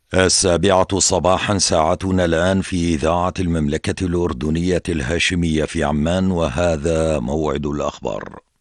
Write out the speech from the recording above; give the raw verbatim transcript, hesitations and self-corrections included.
السابعة صباحا ساعتنا الآن في إذاعة المملكة الأردنية الهاشمية في عمان، وهذا موعد الأخبار.